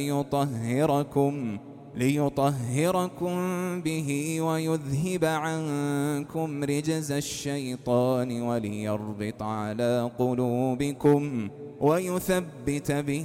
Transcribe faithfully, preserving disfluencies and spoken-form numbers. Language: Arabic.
ليطهركم ليطهركم به ويذهب عنكم رجز الشيطان وليربط على قلوبكم ويثبت به